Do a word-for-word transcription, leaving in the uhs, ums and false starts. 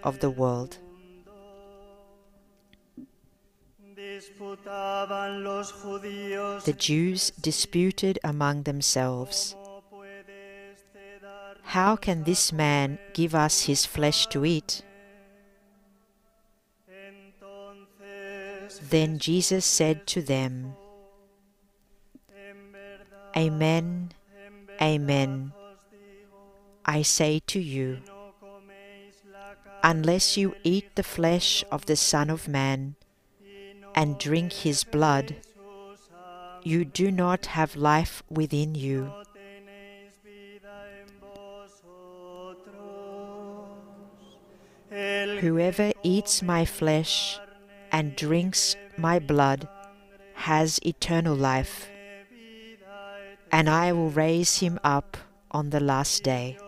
of the world. The Jews disputed among themselves, "How can this man give us his flesh to eat?" Then Jesus said to them, "Amen, amen, I say to you, unless you eat the flesh of the Son of Man and drink his blood, you do not have life within you. Whoever eats my flesh and drinks my blood has eternal life, and I will raise him up on the last day.